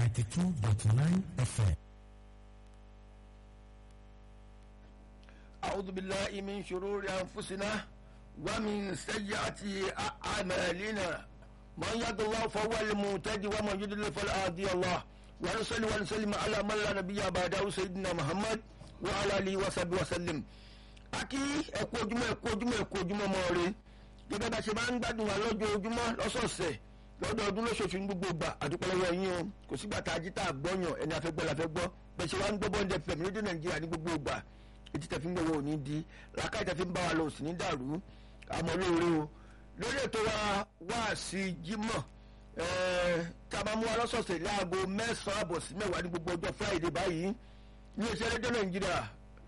92.9 FM. أعوذ بالله من شرور أنفسنا ومن سيئات أعمالنا من يهد الله فهو المهتدي ومن يضلل فلا هادي له ونصلي ونسلم على من لا نبي بعده سيدنا محمد وعلى آله وصحبه وسلم. Aki ẹ̀kú ojúmọ́ mọ́ rí gẹ́gẹ́ bá ṣe máa ń gbádùn wa lójoojúmọ́ lọ́sọ̀ọ̀sẹ̀ lọ́dọọdún lóṣooṣù ní gbogbo ìgbà àdúpẹ́ lọ́wọ́ yín o kò sígbà tá a jí tá a gbọ́yàn ẹni afẹ́gbọ́ la fẹ́ gbọ́ bẹ́ẹ̀ ṣe wá ń gbọ́ Bond FM rédíò Nàìjíríà ní gbogbo ìgbà etí tẹ̀ fi ń gbọ́ wo ò ní di làákàyè tẹ̀ fi ń bá wa lọ òsì ní dàrú àmọ́ lóore o lórí ètò wa wá sí Jímọ̀ tá a máa mú wa lọ́sọ̀ọ̀sẹ̀ láago 9:00 sí 10:00 ní gbogbo ọjọ́ Friday báyìí ní iṣẹ́ rédíò Nàìjíríà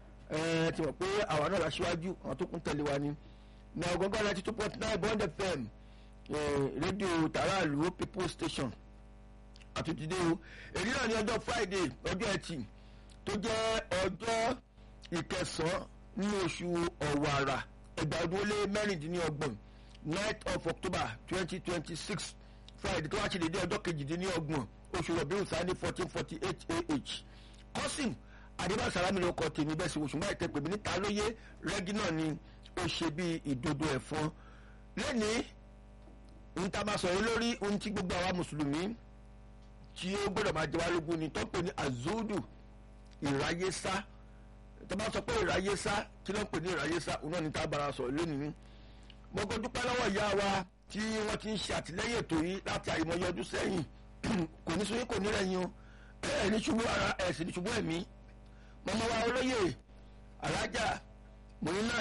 ti mọ̀ pé àwa náà láṣíwájú àwọn tó kún tẹ̀lé wa ni na ọgọ́gọ́ 92.9 Bond FM rédíò tàràlù people station àtúntìdé o èyí náà ní ọjọ́ Friday ọjọ́ Ẹtì tó jẹ́ ọjọ́ ìkẹsàn-án ní oṣù Ọ̀wàrà ẹgbàá ọdún ó lé mẹ́rìndínlọ́gbọ̀n 9th of October 2026 Friday tó wá ṣe dédé ọjọ́ kejìdínlọ́gbọ̀n oṣù Rọ̀bíù Sáni 1448 AH kọ́sìm àdébà sàlámì ló kọ tèmi bẹ́ẹ̀ sì wòṣùn báyìí tẹ́ pè mí níta lóye rẹ́gí náà ni ó ṣe bí ìdodo ẹ̀fọn lẹ́ni ohun tá a máa sọ̀rọ̀ lórí ohun tí gbogbo àwa mùsùlùmí tí ó gbọ́dọ̀ máa jẹ wá lógún ni tó ń pè ní azudu ìráyésá tó bá sọ pé ìráyésá kí ló ń pè ní ìráyésá òun náà ni tá a bára sọ̀rọ̀ lónìí mo gbọ́ dúpẹ́ lọ́wọ́ ìyá wa tí wọ́n ti ń ṣe àtìlẹ́yìn ètò yìí láti àìmọye ọdún sẹ́yìn kò ní sóyún kò ní rẹ̀yìn o ẹ̀ ní ṣubú ara ẹ̀ sì ní ṣubú ẹ̀mí mọmọ wa olóyè alájà Muyinat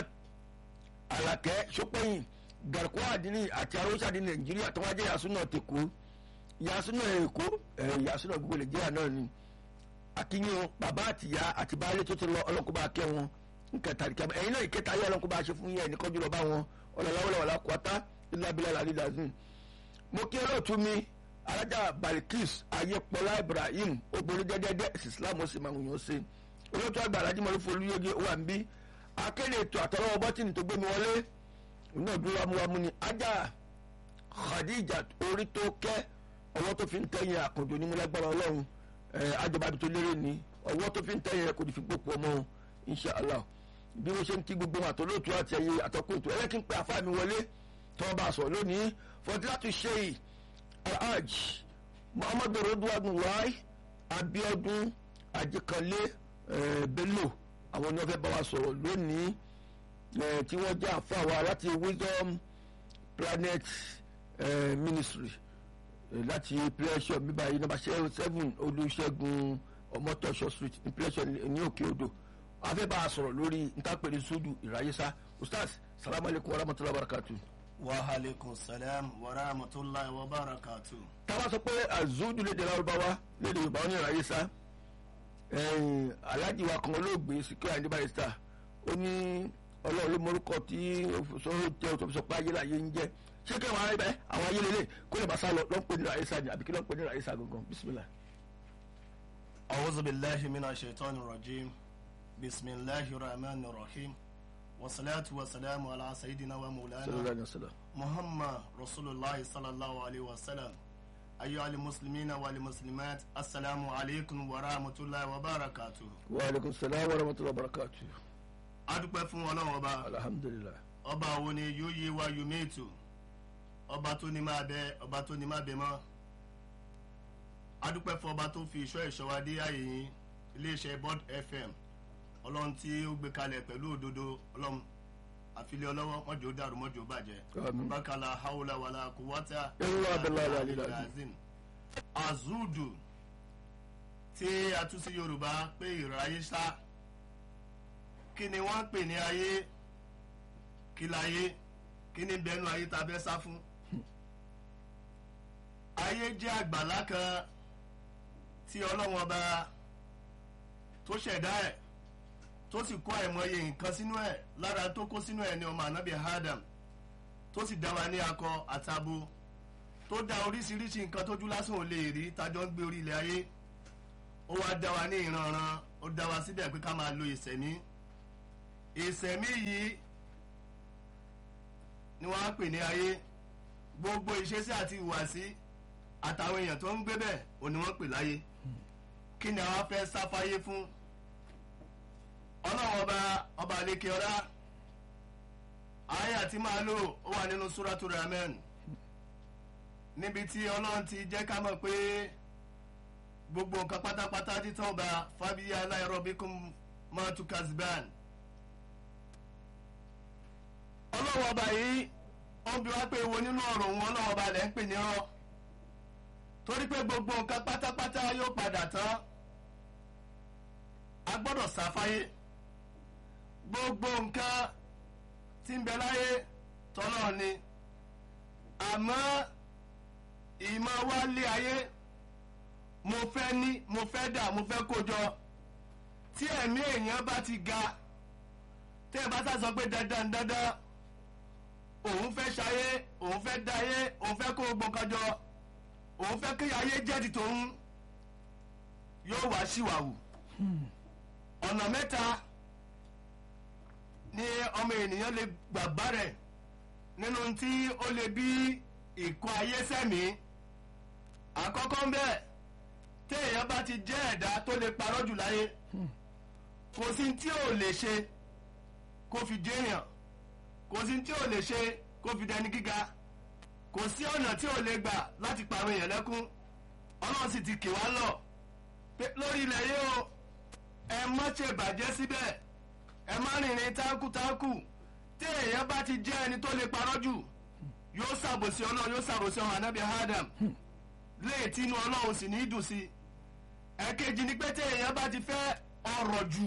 Àlàkẹ́ Ṣópẹ́yìn Garkuwa àdínní àti arósàdín Nàìjíríà tó wá jẹ́ yasuna tèkó yasuna èkó yasuna gbogbo Nàìjíríà náà ni akínyìn bàbá àtìyá àti baálé tó ti lọ ọlọ́kùnbá akẹ́ wọn nkẹta ìkẹmọ ẹ̀yin náà ìkẹta ayé ọlọ́kùnbá ṣe fún yẹn ẹnìkan jùlọ bá wọn ọlọ́láwọ́lọ́wọ́lá kwata ìlàbílà làlídàzín mo kí olóòtú mi alájà Balikis Ayépọlá Ibrahim obìnrin dẹ́dẹ́dẹ́ Islam ó sì máa ń yàn sí olóòtú àgbà alájí mọ̀lú folúyége wà ń bí akéde ètò àtọwọ́ bọ́tìnì tó gbé mi wọlé náà dúró wámúwámú ni ajá Khadija orí tó kẹ́ ọwọ́ tó fi ń tẹ̀yìn àkànjò ní múlágbára Ọlọ́run àjọba tó lérè ní ọwọ́ tó fi ń tẹ̀yìn kò ní fi gbòpọ̀ ọmọ inṣàlá bí wọ́n ṣe ń kí gbogbo wọn àtọ́lóòtú àti ẹ̀yẹ àtọ́kùn ètò ẹlẹ́kìn pé àfáà mi wọlé tí wọ́n bá a sọ̀rọ̀ lónìí Fadilatu Sheikh Alhaj Muhammadu Ridwanullahi Abiodun Ajikanle Bello àwọn ni wọ́n fẹ́ bá wa sọ̀rọ̀ lónìí tí wọ́n jẹ́ àfáà wa láti Wisdom Planet Ministry láti Pressure bíbá yìí nọ́mbà 7 Olúṣẹ́gun Ọmọtọ́ṣọ́ Street ní Pressure ní Òkè Odò a fẹ́ bá a sọ̀rọ̀ lórí ntápẹ̀lẹ̀ sódù ìráyésá Ustaz salamu alaykum wa rahmatulahi wa barakatu. wa aleykum salam wa rahmatulahi wa barakatu. táwa sọ pé azudu lédè Lárúbáwá lédè Yorùbá wọn ní ìráyésá aláàjì wa kan olóògbé Síkírù Àyìndé Barrister ó ní Ọlọ́run ló mọ̀rúkọ tí sọ́rọ́ jẹ́ tó fi sọ pé ayé láyé ń jẹ́ ṣé kí wọ́n á bẹ́ àwọn ayé lélẹ̀ kó lè bá sá lọ ló ń pè ní ìráyésá ni àbí kí ló ń pè ní ìráyésá gangan bisimilah. a'udhu billahi minash shaitani rajim bisimilahi rahman rahim wasalaatu wasalaamu ala sayidina wa maulana muhammad rasulillah sallallahu alaihi wasallam ayyuha almuslimina wal muslimat assalamu alaikum wa rahmatullahi wa barakatuh. wa alaikum salam wa rahmatullahi wa barakatuh. adúpẹ́ fún Ọlọ́run ọba alhamdulillah ọba wo ni yóò yé wa yóò mẹ́tò ọba tó ní máa bẹ ọba tó ní máa bẹ mọ́ adúpẹ́ fún ọba tó fi ìṣọ́ wa dé ààyè yín iléeṣẹ́ Bond FM Ọlọ́run tí ó gbé kalẹ̀ pẹ̀lú òdodo Ọlọ́run àfilẹ́ ọlọ́wọ́ mọ́jọ́ dàrú mọ́jọ́ bàjẹ́ bákàlà haúlà wàlà kúwátà azim azudu tí a tún sí Yorùbá pé ìráyésá kí ni wọ́n ń pè ní ayé kí láyé kí ni bẹnu ayé tá a bẹ́ sá fún. ayé jẹ́ àgbàlá kan tí Ọlọ́run ọba tó ṣẹ̀dá ẹ̀ tó sì kó àìmọye nǹkan sínú ẹ̀ lára tó kó sínú ẹ̀ ní ọmọ ànábì Adam tó sì dá wa ní akọ àtabo tó dá oríṣiríṣi nǹkan tójú lásán ò lè rí tájọ́ ń gbé orí ilẹ̀ ayé ó wá dá wa ní ìranran ó dá wa síbẹ̀ pé ká máa lo ìṣẹ̀mí yìí ni wọ́n á pè ní ayé gbogbo ìṣesí àti ìhùwàsí àtàwọn èèyàn tó ń gbé bẹ́ẹ̀ òní wọ́n pè láyé kí ni àwọn fẹ́ sáfáyé fún ọlọ́run ọba àlékè ọlá àyà tí máa lò ó wà nínú Suratul Rahman níbi tí ọlọ́run ti jẹ́ ká mọ̀ pé gbogbo nǹkan pátápátá títàn ọba fábíyá aláìrọ́bíkún mọ́tò kaziban ọlọ́run ọba yìí ó ń bi wá pé wo nínú ọ̀rọ̀ òun ọlọ́run ọba lẹ́ ń pè ní ọ́ torí pé gbogbo nǹkan pátápátá yóò padà tán a gbọ́dọ̀ sáfáyé gbogbo nǹkan tí ń bẹ láyé tọ́lọ́ ni àmọ́ ìmọ̀ wá lé ayé mo fẹ́ ní mo fẹ́ dà mo fẹ́ kójọ tí ẹ̀mí èèyàn bá ti ga tẹ́ ẹ bá sá sọ pé dandan dandan òun fẹ́ ṣayé òun fẹ́ dáyé òun fẹ́ kó gbọ́kájọ òun fẹ́ kí ayé jẹ́ ti tòun yóò wá síwàwù ọ̀nà mẹ́ta ni ọmọ ènìyàn lè gbàgbá rẹ̀ nínú tí ó lè bí ìkọ́ ayé sẹ́mi àkọ́kọ́ ń bẹ́ẹ̀ tí èèyàn bá ti jẹ́ ẹ̀dá tó lè parọ́ jù láyé kò sí tí ò lè ṣe kó fi dé èèyàn kò sí tí ò lè ṣe kó fi dẹni gíga kò sí ọ̀nà tí ò lè gbà láti pàrọ̀ èèyàn lẹ́kún ọlọ́run sì ti kì wá lọ pé lórí ilẹ̀ yìí o ẹ má ṣe bàjẹ́ síbẹ̀ ẹ má rìnrìn tákùtákù tí èèyàn bá ti jẹ́ ẹni tó lè parọ́ jù yóò ṣàbòsí ọlọ́run yóò ṣàbòsí ọmọ anábì Adam léètí inú ọlọ́run sì ní í dùn sí ẹ̀kejì ni pé tí èèyàn bá ti fẹ́ ọrọ̀ jù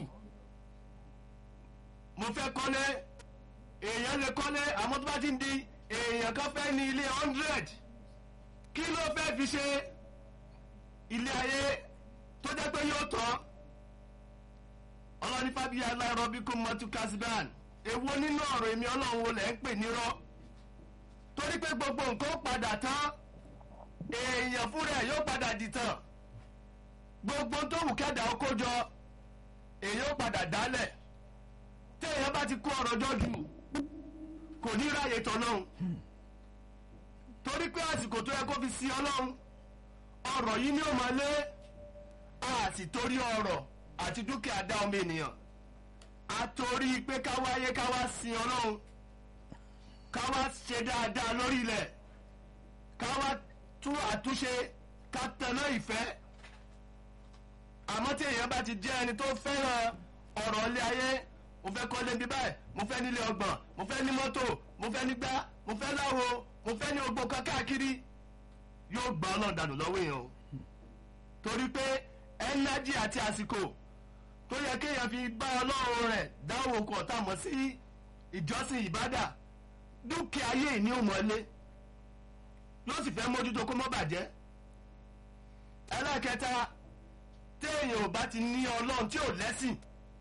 mo fẹ́ kọ́lé èèyàn lè kọ́lé àmọ́ tó bá ti ń di èèyàn kan fẹ́ ní ilé 100 kí ló fẹ́ fi ṣe ilé ayé tó jẹ́ pé yóò tọ́ ọlọ́ni fábíyà aláìrọ́bíkún mọ́tò kasiban èwo nínú ọ̀rọ̀ èmi ọlọ́run wo lẹ̀ ń pè nírọ́ torí pé gbogbo nǹkan ó padà tán èèyàn fúnra ẹ̀ yóò padà dìtàn gbogbo tó wù kẹ́dà ó kójọ èèyàn ó padà dálẹ̀ tí èèyàn bá ti kó ọ̀rọ̀ jọ jù kò ní ráyè tọ́lọ́hún torí pé àsìkò tó yẹ kó fi sí ọlọ́run ọ̀rọ̀ yìí ni ó máa lé àti torí ọ̀rọ̀ àti dúkìá dá ọmọ ènìyàn àtorí pé káwáyé káwá sin ọlọ́run káwá ṣe dáadáa lórí ilẹ̀ káwá tún àtúnṣe ká tẹ̀lé ìfẹ́ àmọ́ tí èèyàn bá ti jẹ́ ẹni tó fẹ́ràn ọ̀rọ̀ ilé ayé mo fẹ́ kọ́lé bí báyìí mo fẹ́ nílé ọgbọ̀n mo fẹ́ ní mọ́tò mo fẹ́ nígbà mo fẹ́ láwo mo fẹ́ ní ogbó kan káàkiri yóò gbà ọlọ́run dànù lọ́wọ́ èèyàn o torí pé ẹnájì àti àsìkò tó yẹ kéèyàn fi bá ọlọ́run rẹ̀ dáwọ́ okùn ọ̀tá mọ̀ sí ìjọsìn ìbádà dúkìá ayé ìní òmọ́lé yóò sì fẹ́ mójútó kó mọ́ bàjẹ́ ẹlẹ́kẹta téèyàn ò bá ti ní ọlọ́run tí ò lẹ́sìn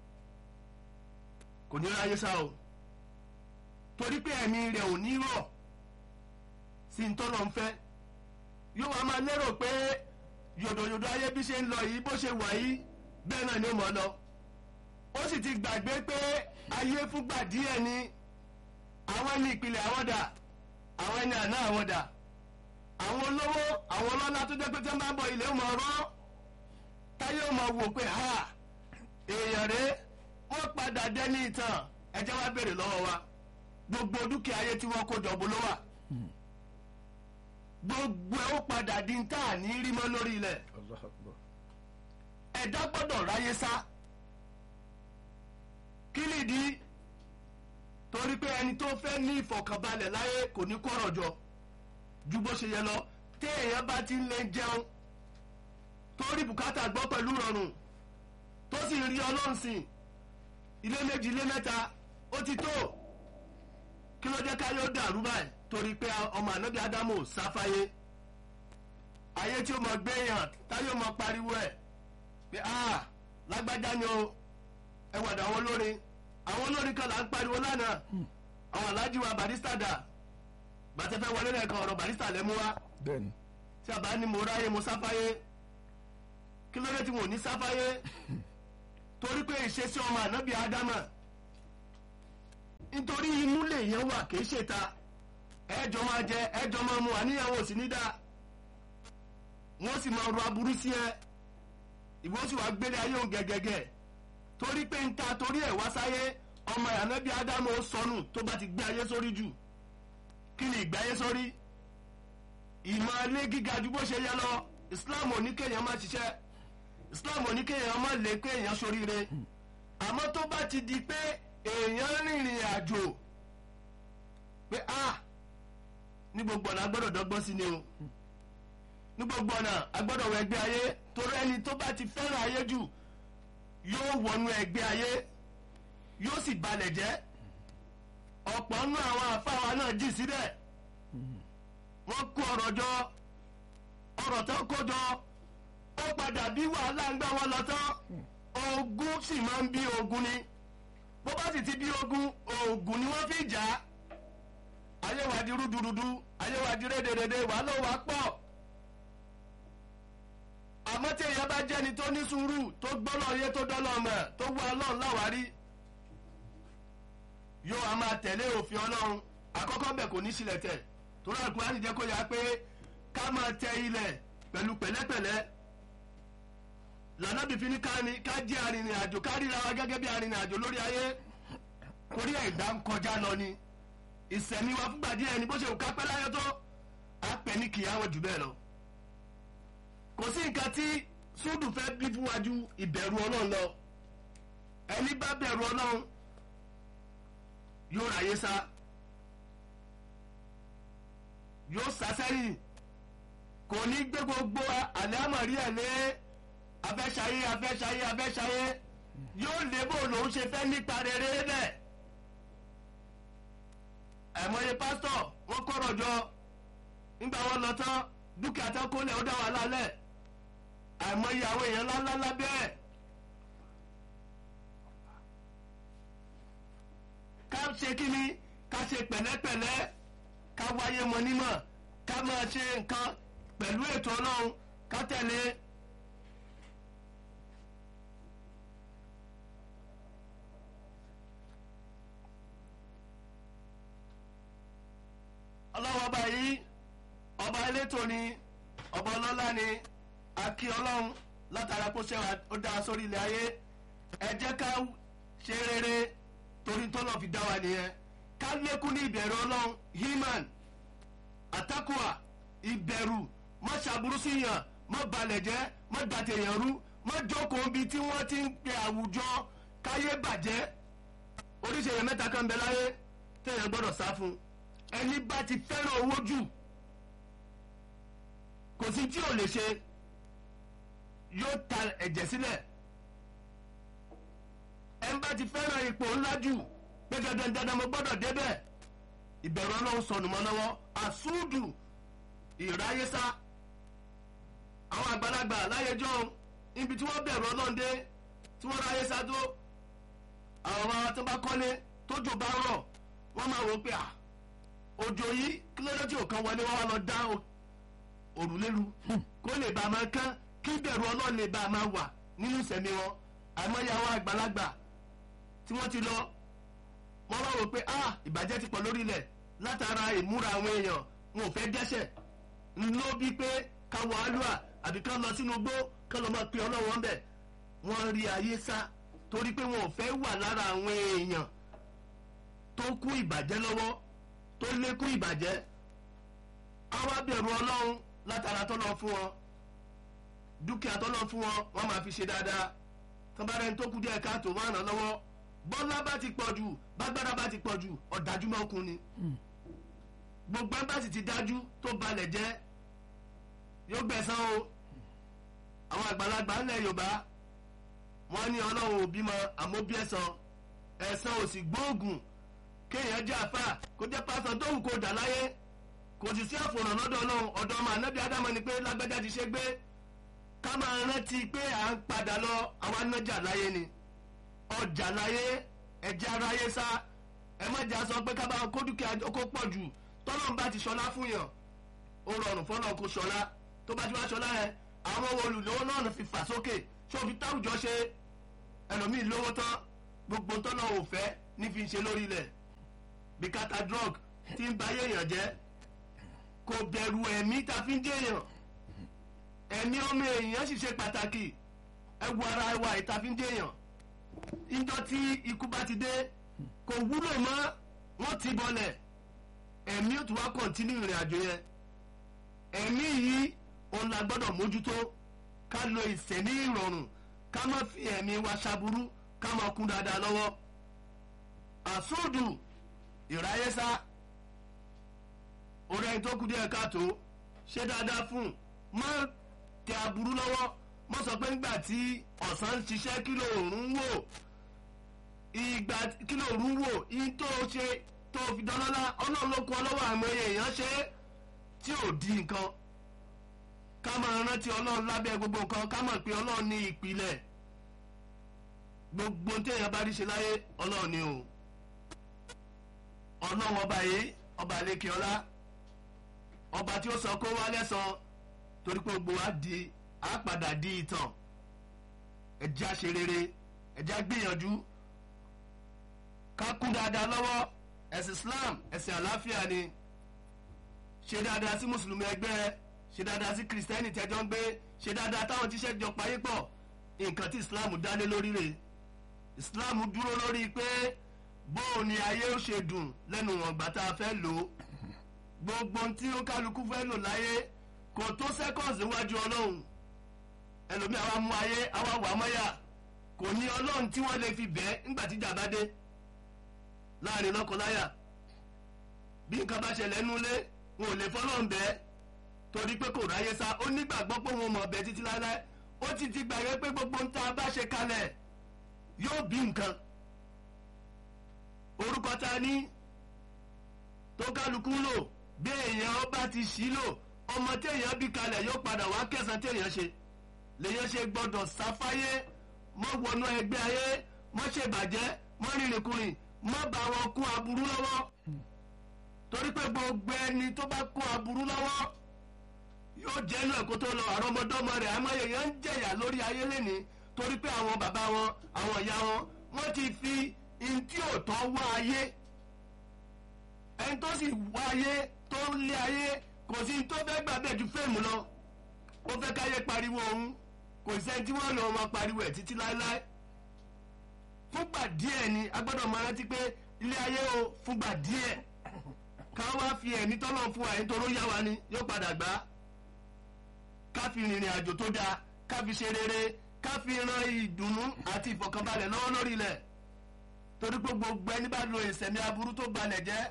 kò ní ráyé sá o torí pé ẹ̀mí rẹ̀ ò ní rọ̀ sí ń tọ́lọ́ ń fẹ́ yóò wá máa lérò pé yòdòyòdò ayé bí ṣe ń lọ yìí bó ṣe wà yìí bẹ́ẹ̀ náà ni ó mọ̀ lọ ó sì ti gbàgbé pé ayé fúngbà díẹ̀ ni àwọn ẹni ìpìlẹ̀ àwọn dà àwọn ẹni àná àwọn dà àwọn olówó àwọn ọlọ́lá tó jẹ́ pé tí wọ́n bá bọ̀ ilé ó mọ̀ rọ́ táyé ó mọ̀ wò pé ha èèyàn rèé wọ́n padà dé ní ìtàn ẹjẹ́ wá béèrè lọ́wọ́ wa gbogbo dúkìá ayé tí wọ́n kó jọ bó ló wà gbogbo ẹ̀ ó padà di ń tà ní rí mọ́ lórí ilẹ̀ ẹ̀dá gbọ́dọ̀ ráyé sá kí nìdí torí pé ẹni tó fẹ́ ní ìfọ̀kànbalẹ̀ láyé kò ní kọ́rọ̀ jọ ju bó ṣe yẹ lọ tí èèyàn bá ti ń lè jẹun torí bùkátà gbọ́ pẹ̀lú rọrùn tó sì rí ọlọ́run sìn ilé méjì ilé mẹ́ta ó ti tó kí ló jẹ́ ká yóò dàrú báyìí torí pé ọmọ ànábì ádámù sáfáyé ayé tí ó mọ gbéyàn táyé ó mọ pariwo ẹ̀ pé lágbájá ni o ẹ wàdà àwọn olórin kan là ń pariwo lánàá àwọn aláàjì wa barista dà gbàtẹ́fẹ́ wọlé lẹ́ẹ̀kan ọ̀rọ̀ barista lẹ́mú wa tí a bá ní mo ráyé mo sáfáyé kí ló dé tí wọn ò ní sáfáyé torí pé ìṣesí ọmọ ànábì ádámà nítorí inú lèèyàn wà kìí ṣèta ẹjọ́ máa jẹ ẹjọ́ máa mu àníyàwó sì ní dá wọ́n sì máa rọ aburú sí ẹ ìwọ sì wá gbélé ayé òun gẹ́gẹ́gẹ́ torí pé ń ta torí ẹ̀ wá sáyé ọmọ ànábì ádámù ó sọnù tó bá ti gbé ayé sórí jù kí ni ìgbé ayé sórí ìmọ̀ ilé gíga ju bó ṣe yẹ lọ Islam ò ní kéèyàn má ṣiṣẹ́ Islam ò ní kéèyàn má lè kéèyàn ṣoríire àmọ́ tó bá ti di pé èèyàn rìnrìn àjò pé ní gbogbo ọ̀nà agbọ́dọ̀ dọ́gbọ́n sí ni o ní gbogbo ọ̀nà agbọ́dọ̀ wọ ẹgbẹ́ ayé torí ẹni tó bá ti fẹ́ràn ayé jù yóò wọnú ẹgbẹ́ ayé yóò sì balẹ̀ jẹ́ ọ̀pọ̀ nínú àwọn àfáwa náà jì síbẹ̀ wọ́n kó ọ̀rọ̀ jọ ọ̀rọ̀ tó kó jọ ó padà bí wàhálà ń gbá wọn lọ tán ogun sì máa ń bí ogun ni bó bá sì ti bí ogun ni wọ́n fi jà á ayé wa di rúdurùdu ayé wa di rédèrèdè wàhálà wa pọ̀ àmọ́ tí èèyàn bá jẹ́ni tó ní sùúrù tó gbọ́lọ̀ yé tó dọ́lọ́ mọ̀ tó wá ọlọ́run láwárí yóò a máa tẹ̀lé òfin ọlọ́run àkọ́kọ́ bẹ̀ kò ní sílẹ̀ tẹ̀ torí Al-Kùránì jẹ́ kó yà pé ká máa tẹ ilẹ̀ pẹ̀lú pẹ̀lẹ́pẹ̀lẹ́ lànàbì fi ní ká jẹ́ arìnrìn àjò ká ríra wa gẹ́gẹ́ bí arìnrìn àjò lórí ayé torí ẹ̀dá ń kọjá lọ ni ìsẹ̀mí wa fúngbà díẹ̀ ni bó ṣe ká pẹ́ láyé tó á pẹ́ ní kìyàwó jù bẹ́ẹ̀ lọ kò sí nǹkan tí súdù fẹ́ bí fún wájú ìbẹ̀rù ọlọ́run lọ ẹni bá bẹ̀rù ọlọ́run yóò ráyé sá yóò sá sẹ́yìn kò ní gbé gbogbo àlẹ́ àmọ̀rí ẹ̀ lé afẹ́ṣayé yóò lé bó lòún ṣe fẹ́ nípa rere bẹ́ẹ̀ àìmọye pásítọ̀ wọ́n kọ́rọ̀ jọ nígbà wọn lọ tán dúkìá tán kó lẹ̀ ó dá wà lálẹ́ àìmọye àwọn èèyàn ńláńlá bẹ́ẹ̀ ká ṣe kíni ká ṣe pẹ̀lẹ́pẹ̀lẹ́ ká wáyé mọ nímọ̀ ká máa ṣe nǹkan pẹ̀lú ètò ọlọ́run ká tẹ̀lé. ọlọ́wọ́ ọba yìí ọba elétò ni ọba ọlọ́lá ni akí ọlọ́run látara kó ṣe ó dá sórí ilẹ̀ ayé ẹ jẹ́ ká ṣe rere torí tọ́lọ̀ fi dá wa nìyẹn ká lékún ní ìbẹ̀rù ọlọ́run himan àtàkùà ìbẹ̀rù má ṣàbùrú sí yàn má balẹ̀ jẹ́ má dàtẹ̀yàn rú má jókòó bí tí wọ́n ti ń pe àwùjọ káyé bàjẹ́ oríṣi èèyàn mẹ́ta kan bẹ láyé téèyàn gbọ́dọ̀ sá fún ẹni bá ti fẹ́ràn owó jù kò sí tí ò lè ṣe yóò ta ẹ̀jẹ̀ sílẹ̀ ẹni bá ti fẹ́ràn ipò ńlá jù pé dandan mo gbọ́dọ̀ débẹ̀ ìbẹ̀rù ọlọ́run sọnù mọ́ lọ́wọ́ àsúdù ìráyésá àwọn àgbàlagbà láyéjọ́ ibi tí wọ́n bẹ̀rù ọlọ́run dé tí wọ́n ráyésá tó àwọn ọmọ tó bá kọ́lé tójò bá rọ̀ wọ́n máa wò pé òjò yìí kí ló dé tí òkan wọlé wọ́n wá lọ dá òrùlélu kó lè bá a máa kán kí bẹ̀rù ọlọ́run lè bá a máa wà nínú ìsẹ̀mí wọn àìmọye àwọn àgbàlagbà tí wọ́n ti lọ wọ́n wá wò pé ìbàjẹ́ ti pọ̀ lórí ilẹ̀ látara ìmúra àwọn èèyàn wọn ò fẹ́ dẹ́ṣẹ̀ ló bí pé káwọ alúà àbí ká lọ sínú igbó ká lọ máa pe ọlọ́wọ́n bẹ̀ wọ́n rí ayé sá torí pé wọn ò fẹ́ wà lára àwọn èèyàn tó kú ìbàjẹ́ lọ́wọ́ tó lékún ìbàjẹ́ àwọn abẹ̀rù ọlọ́run látara tó lọ fún wọn dúkìá tó lọ fún wọn wọ́n máa fi ṣe dáadáa tọ́bárẹ́ tó kú díẹ̀ káàtó wọn ràn lọ́wọ́ bọ́lá bá ti pọ̀ jù bágbára bá ti pọ̀ jù ọ̀dájú máa kún ni gbogbo ẹ̀ bá sì ti dájú tó balẹ̀ jẹ́ yóò gbẹ̀san o àwọn àgbàlagbà ńlẹ̀ Yorùbá wọ́n ní ọlọ́run ò bímọ àmọ́ bí ẹ̀san ò sì gbóògùn kéèyàn jẹ́ àfà kó jẹ́ pásọ̀ tó wù kó dà láyé kò sì sí àfòràn lọ́dọ̀ ọlọ́run ọ̀dọ̀ ọmọ ànábì ádámọ̀ ni pé lágbájá ti ṣe gbé ká máa rántí pé à ń padà lọ àwọn anájà láyé ni ọjà láyé ẹ̀jẹ̀ aráyé sá ẹ má jà sọ pé ká bá kó dúkìá kó pọ̀ jù tọ́lọ́run bá ti ṣọlá fún yàn ó rọrùn fọ́nà kó ṣọlá tó bá ti wá ṣọlá yẹn àwọn olùlówó náà fi fà sókè ṣé o fi táwùjọ ṣe ẹlòmíì lówó tán gbogbo tọ́nà ò fẹ́ ní fi ṣe lórí ilẹ̀ bí kata drug tí ń ba ayé èèyàn jẹ́ kò bẹ̀rù ẹ̀mí ta fi ń jẹ́ èèyàn ẹ̀mí ọmọ èèyàn sì ṣe pàtàkì ẹ wo ara wa ìtàfíńdé èèyàn ìjọ tí ikú bá ti dé kò wúlò mọ́ wọ́n ti bọlẹ̀ ẹ̀mí ò tún wá kọ̀ntínú ìrìn àjò yẹn ẹ̀mí yìí òun la gbọ́dọ̀ mójútó ká lo ìsẹ̀mí ìrọ̀rùn ká má fi ẹ̀mí wa ṣaburú ká má kún dáadáa lọ́wọ́ àsúdù ìráyésá orí ẹni tó kú díẹ̀ káàtó ṣe dáadáa fún má tẹ aburú lọ́wọ́ má sọ pé ńgbà tí ọ̀sán ń ṣiṣẹ́ kí lóòrùn wò ìgbà kí lóòrùn wò ìyí tó ṣe tó fi dánlọ́lá ọlọ́run ló kún ọ lọ́wọ́ àmọ́ èèyàn ṣe tí ò di nǹkan ká máa rántí ọlọ́run lábẹ́ gbogbo nǹkan ká mọ̀ pé ọlọ́run ní ìpìlẹ̀ gbogbo téèyàn bá rí ṣe láyé ọlọ́run ni o ọlọ́run ọba yìí ọba àlékè ọlá ọba tí ó sọ kó wá lẹ́san torí pé gbogbo wa di á padà di ìtàn ẹjẹ́ á ṣe rere ẹjẹ́ á gbìyànjú ká kún dáadáa lọ́wọ́ ẹ̀sìn Islam ẹ̀sìn àlàáfíà ni ṣe dáadáa sí mùsùlùmí ẹgbẹ́ ṣe dáadáa sí kìrìsìtẹ́nì tẹ́jọ́ ń gbé ṣe dáadáa táwọn tíṣẹ́ jọ payé pọ̀ nǹkan tí Islam dálé lórí rẹ̀ Islam dúró lórí pé bóò ni ayé ó ṣe dùn lẹ́nu wọn gbà tá a fẹ́ lò ó gbogbo tí ó kálukú fẹ́ lò láyé kò tó seconds níwájú ọlọ́run ẹlòmí àwa mú ayé àwa wà mọ́yà kò ní ọlọ́run tí wọ́n lè fi bẹ́ẹ̀ nígbà tí ìjà bá dé láàrin lọ́kọláya bí nǹkan bá ṣẹlẹ̀ nulẹ̀ wọn ò lè fọlọ́run bẹ́ẹ̀ torí pé kò ráyé sá ó nígbàgbọ́ pé wọn mọ̀ bẹ́ẹ̀ títí láéláé ó ti gbàgbé pé gbogbo ń tá a bá ṣe kalẹ̀ yóò bí nǹkan orúkọ ta ní tó kálukú lò bí èèyàn ọba ti ṣí lò ọmọ téèyàn bí kalẹ̀ yóò padà wá kẹsàn-án téèyàn ṣe lèyàn ṣe gbọ́dọ̀ sáfáyé mọ́ wọnú ẹgbẹ́ ayé mọ́ ṣe bàjẹ́ mọ́ rìnrìnkùnrin mọ́ bá wọn kún aburú lọ́wọ́ torí pé gbogbo ẹni tó bá kún aburú lọ́wọ́ yóò jẹ́ inú ẹ̀kọ́ tó lọ àrọ́mọdọ́mọ rẹ̀ àmọ́ èèyàn ń jẹ̀yà lórí ayé lẹ́ni torí pé àwọn bàbá wọn àwọn ìyá wọn wọ́n ti fi ntí òótọ́ wá ayé ẹni tó sì wá ayé tó ń lé ayé kò sí tó fẹ́ gbà bẹ́ẹ̀ ju fíìmù lọ ó fẹ́ káyé pariwo òun kò sẹ́ni tí wọ́n lọ wọn pariwo ẹ̀ títí láéláé fúngbà díẹ̀ ni a gbọ́dọ̀ máa rántí pé ilé ayé o fúngbà díẹ̀ ká wá fi ẹ̀mí tọ́lọ̀ fún wa nítorí ó yá wa ni yóò padà gbá ká fi rìnrìn àjò tó dáa ká fi ṣe rere ká fi ran ìdùnnú àti ìfọ̀kànbalẹ̀ lọ́wọ́ lórí ilẹ̀ torí pé gbogbo ẹni bá lo ìsẹ̀mí aburú tó balẹ̀ jẹ́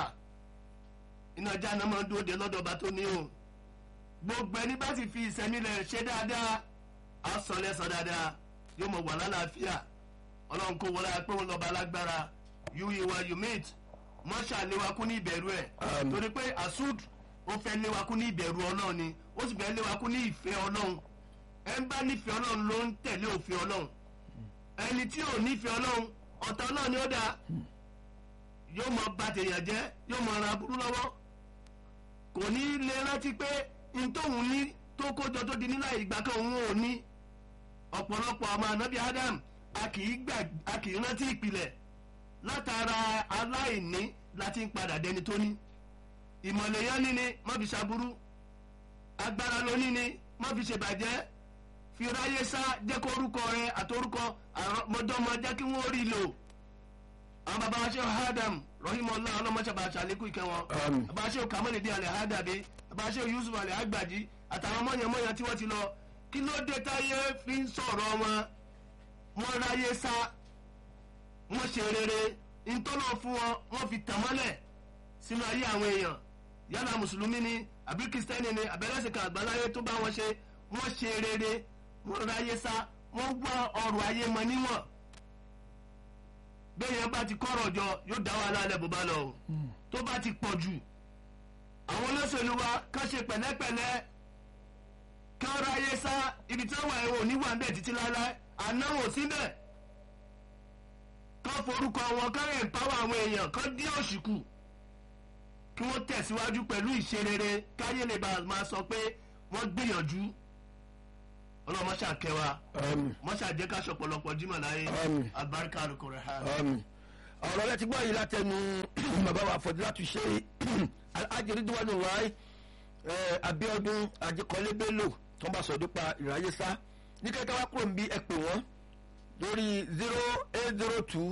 iná ọjà náà máa ń dúró de lọ́dọ̀ ọba tó ní o gbogbo ẹni bá sì fi ìsẹ̀mí rẹ̀ ṣe dáadáa á sọ lẹ́sàn dáadáa yóò mọ̀ wà lálàáfíà ọlọ́run kó wọlé pé òun lọ́ba alágbára yúyí wa you meet mọ́ṣà léwakú ní ìbẹ̀rù ẹ̀ torí pé asud ó fẹ́ léwakú ní ìbẹ̀rù ọlọ́run ni ó sì fẹ́ léwakú ní ìfẹ́ ọlọ́run ẹ̀ ń bá nífẹ̀ẹ́ ọlọ́run ló ń tẹ̀lé òfin ọlọ́run ẹni tí ò nífẹ̀ẹ́ ọlọ́run ọ̀tá náà ni ó dáa yóò mọ bà tèèyàn jẹ́ yóò mọ ara burú lọ́wọ́ kò ní lè rántí pé ntòhun ní tó kójọ tó di nílá ìgbà kan òun ò ní ọ̀pọ̀lọpọ̀ ọmọ ànábì Adam a kì í rántí ìpìlẹ̀ látara aláìní láti ń padà dẹni tó ní ìmọ̀lẹ̀ yẹn ní ni má fi ṣaburú agbára ló ní ni má fi ṣèbàjẹ́ fi ráyé sá jẹ́ kó orúkọ rẹ àtorúkọ àmọ́dọ́mọ jẹ́ kí wọ́n rí lò àwọn baba wa ṣe Adam rahimahullah ọlọ́mọṣẹ́bà ṣàlékún ìkẹ́ wọn baba wa ṣe Kamalidin Al-Hadabi baba wa ṣe Yusuf Al-Agbaji àtàwọn mọ̀nyẹ̀mọ̀nyẹ̀ tí wọ́n ti lọ kí ló dé táyé fi ń sọ̀rọ̀ wọn ráyé sá wọ́n ṣe rere ntọ́nà fún wọn wọ́n fi tàn mọ́lẹ̀ sínú ayé àwọn èèyàn yálà mùsùlùmí ni àbí kìrìsìtẹ́nì ni àbẹ̀lẹ́sìn kan àgbáláyé tó bá wọn ṣe wọ́n ṣe rere wọ́n ráyé sá wọ́n wá ọrọ̀ ayé mọ níwọ̀n bẹ́ẹ̀ yẹn bá ti kọ́rọ̀ jọ yóò dá wàhálà lẹ̀ bó bá lọ o tó bá ti pọ̀ jù àwọn olóṣèlú wa kàn ṣe pẹ̀lẹ́pẹ̀lẹ́ kí wọ́n ráyé sá ibi tí wọ́n wà ẹ̀wọ̀n oníwà ń bẹ̀ títí láéláé ànáwó síbẹ̀ kán forúkọ wọn kán ẹ̀mpáwọ̀ àwọn èèyàn kán dín òṣì kù kí wọ́n tẹ̀síwájú pẹ̀lú ìṣerere káyé lè bá máa sọ pé wọ́n gbìyànjú ọlọ́run mọ́ṣá kẹwa mọ́ṣá jẹ́ ká ṣọ̀pọ̀lọpọ̀ jímọ̀ láyé àbáríkà àrùkọ rẹ̀ ha. ọ̀rọ̀ rẹ ti gbọ́ yìí látẹnu bàbá wa Fadilatu Sheikh Alhaji Ridwanullahi Abiodun Ajikunle Bello tó ń bá sọ nípa ìráyé sá ní kẹta wá kúrò níbi ẹ pè wọ́n lórí 0802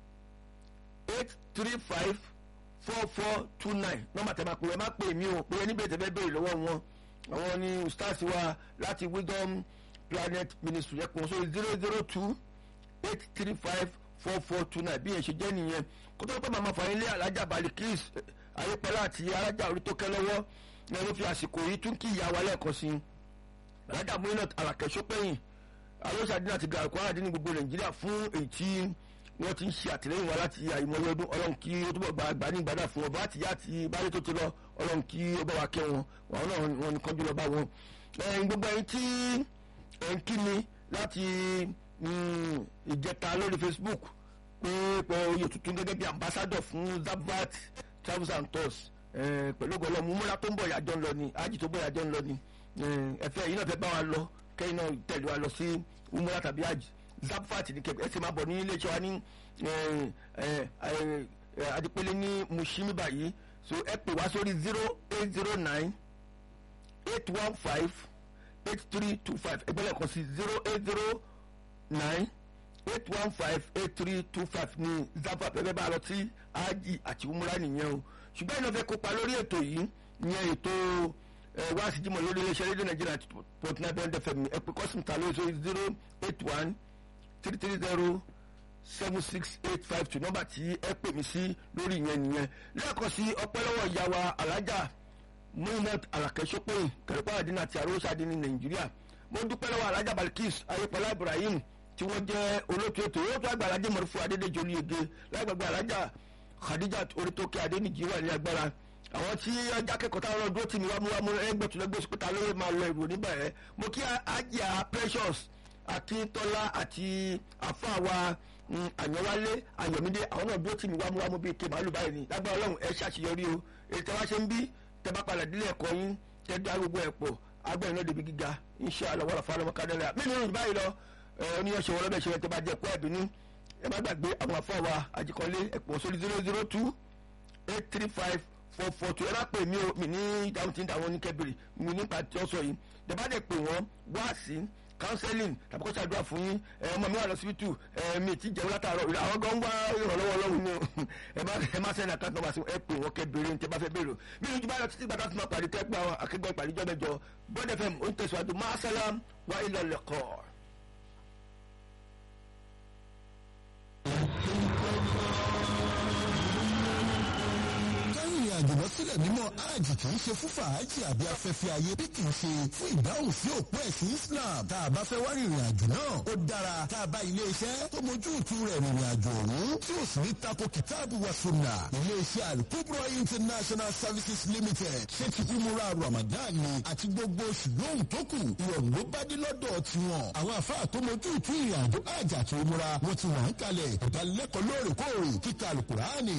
835 4429 nọ́mbà tẹ́ máa pè é má pè mí o pé níbi ètò fẹ́ béèrè lọ́wọ́ wọn àwọn ní stars wa láti Wisdom Planet Ministry yẹ kún sórí 002 835 4429 bí yẹn ṣe jẹ́ nìyẹn kó tó pẹ́ màmá fàyín lé alájà Balikis ayépẹ́lá àti alájà orí tó kẹ́ lọ́wọ́ ní ẹni fi àsìkò yìí tún kí ìyá wa lẹ́ẹ̀kan sí alájà Muinat Alake Sopẹ́yìn alóṣàdínà àti gàrúkọ́ ní gbogbo Nàìjíríà fún èyí tí wọ́n ti ń ṣe àtìlẹ́yìn wa láti àìmọye ọdún Ọlọ́run kí ó túbọ̀ gba àgbà ní ìgbàdà fún ọba àtìyá àti báyé tó ti lọ Ọlọ́run kí ó bá wa kẹ́ wọn àwọn náà wọn nìkan jùlọ bá wọn. gbogbo ẹ̀yin tí ẹ̀ ń kí mi láti ìjẹta lórí Facebook pé oyè tuntun gẹ́gẹ́ bí ambassador fún Zavat Travels and Tours pẹ̀lú ọgọ́lọ́ mú múra tó ń bọ̀ yàjọ́ ń lọ ni ájì tó bọ̀ yàjọ́ ń lọ ni ẹ̀fẹ́ yìí náà fẹ́ bá wa lọ kẹ́yìn náà tẹ̀lé wa lọ sí umura tàbí ájì Zavat ní kẹ̀kẹ́ ẹ̀sìn máa bọ̀ ní iléeṣẹ́ wa ní adipele ní Mushimi báyìí so ẹ pè wá sórí 0809 815 8325 ẹgbẹ́ lẹ́ẹ̀kan sí 0809 815-8325 ní Zavat ẹgbẹ́ bá lọ sí ájì àti umura nìyẹn o ṣùgbọ́n iná fẹ́ kópa lórí ètò yìí ìyẹn ètò wá sí jímọ̀ lórí iléeṣẹ́ rédíò Nàìjíríà 49 FM ẹ pè kọ́sùn ta lórí 081 330 76852 nọ́mbà tí ẹ pè mí sí lórí ìyẹn nìyẹn lẹ́ẹ̀kan sí ọpẹ́ lọ́wọ́ ìyá wa alájà Muinat Alake Sopẹ́yìn kẹrìpá àdínà àti àròsàdín ní Nàìjíríà mo dúpẹ́ lọ́wọ́ alájà Balikis ayépẹ́lá Ibrahim tí wọ́n jẹ́ olóòtú ètò yóò tó àgbà alájà Mọ̀rúfù Adédèjì Olúyege lágbàgbà alájà Khadijat Orítókè Adéníjì wà ní agbára àwọn tí ọjà kẹ́kọ̀ọ́ táwọn ọdún tí mi wá mú ẹgbẹ̀túnlẹ́gbẹ̀ sípítà lórí máa lọ ìrò nígbà yẹn mo kí Ajia Precious Akíntọ́lá àti àfáàwà Àyànwálé Ayọ̀mídé àwọn náà dúró tí mi wá mú bíi ké màálù báyìí ni lágbára Ọlọ́run ẹ ṣàṣeyọrí o èyí tẹ́ wá ṣe ń bí tẹ́ bá padà dílé ẹ̀kọ́ yín tẹ́ dá gbogbo ẹ̀ pọ̀ agbẹ̀rin náà débi gíga inshallah wàlá fún alọ́mọkadẹ́rẹ́ mí nínú báyìí lọ oníyanṣẹ́ wọn lọ́bẹ̀ ṣe tẹ́ bá jẹ́ ẹ̀kọ́ ẹ̀bínú ẹ má gbàgbé àwọn àfọwà àjẹkọ́lé ẹ̀pọ̀ sórí 002 835 442 ẹ bá pè mí o mi ní ìdáhùn tí ń dáwọn oníkẹ́bìrì mi nípa tí ó sọ yìí tẹ́ bá dẹ̀ pè wọ́n wá sí counseling tàbí kó ṣàdúrà fún yín ọmọ mi wà lọ síbítù mi ti jẹun látàárọ̀ àwọn gan wá ìrànlọ́wọ́ Ọlọ́run ní ẹ má sẹ́ni àkáǹtì nọ́mbà sí ẹ pè wọ́n kẹ́ bèrè tẹ́ bá fẹ́ bèrè bí ojú bá lọ títí gbàtà tí wọ́n parí tẹ́ pé àwọn akẹgbẹ́ ìpàdé jọ́ mẹ́jọ Bond FM ó ń tẹ̀síwájú máa sálám wá ilẹ̀ lẹ́kọ̀ọ́. àjùmọ̀ sílẹ̀ mímọ́ hajj kì í ṣe fún fàájì àbí afẹ́fẹ́ ayé bí kì í ṣe fún ìdáhùn sí òpó ẹ̀sìn Islam tá a bá fẹ́ wá rìnrìn àjò náà ó dára tá a bá ilé iṣẹ́ tó mójú ìtú rẹ̀ rìnrìn àjò ọ̀hún tí ó sì ní tako kìtáàbù wa sunna ilé iṣẹ́ Al-Kubra International Services Limited ṣé ti umura Ramadan ni àti gbogbo oṣù lóhùn tó kù ìrọ̀rùn ló bá dé lọ́dọ̀ tiwọn àwọn àfáà tó mójú ìtú ìrìn àjò hajj àti umura wọn ti wà ń kalẹ̀ ìdánilẹ́kọ̀ọ́ lóòrèkóòrè kíkà Al-Qur'ani